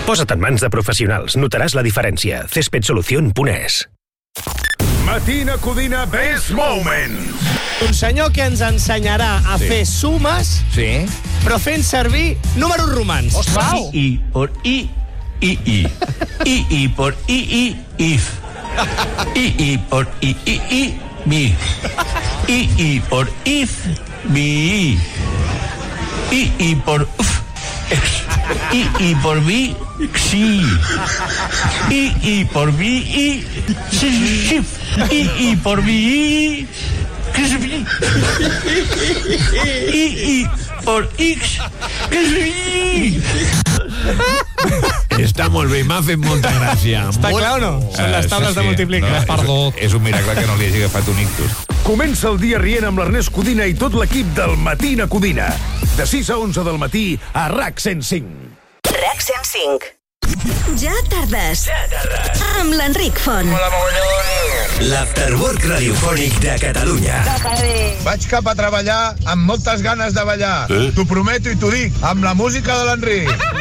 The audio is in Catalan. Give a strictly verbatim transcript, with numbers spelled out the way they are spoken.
Posa't en mans de professionals, notaràs la diferència. césped solución punt es. Matina Codina Best Moment. Un senyor que ens ensenyarà a Sí. fer sumes, Sí. però fent servir números romans. I, I por I, I, I. I, I por I, I, if. I, I por I, I, I, mi. I, I por if, mi. I, I por uf, ex. I, I por vi, xi. I, I por vi, I, si, si. I, I por vi, que es vi. I, I por X, que es vi. Està molt bé, m'ha fet molta gràcia. Està Molt... clar o no? Són les taules de multiplicar. No, Perdó. és, és un miracle que no li hagi agafat un ictus. Comença el dia rient amb l'Ernest Codina i tot l'equip del Matina Codina. De sis a onze del matí a R A C cent cinc. R A C cent cinc. Ja tardes. Ja tardes. Amb l'Enric Font. L'Afterwork radiofònic de Catalunya. Vaig cap a treballar amb moltes ganes de ballar. Eh? T'ho prometo i t'ho dic, amb la música de l'Enric.